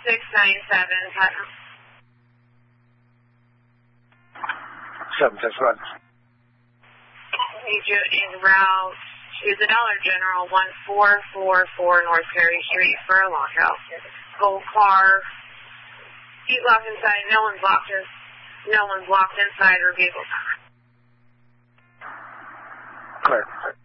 697 Putnam. 761. Need you en route to the Dollar General, 1444 North Perry Street for a lockout. Gold car, seat locked inside, no one's locked inside or vehicle. Clear.